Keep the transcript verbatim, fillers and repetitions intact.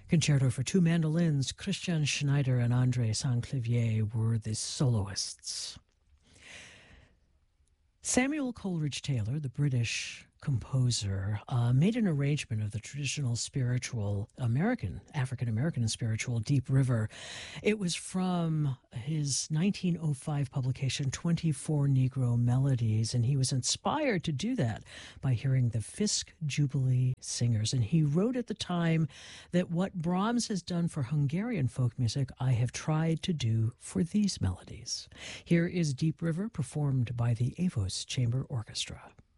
Concerto for two mandolins, Christian Schneider and André Saint-Clavier were the soloists. Samuel Coleridge Taylor, the British composer, uh, made an arrangement of the traditional spiritual American, African-American spiritual Deep River. It was from his nineteen oh five publication, twenty-four Negro Melodies, and he was inspired to do that by hearing the Fisk Jubilee Singers. And he wrote at the time that what Brahms has done for Hungarian folk music, I have tried to do for these melodies. Here is Deep River, performed by the Avos Chamber Orchestra.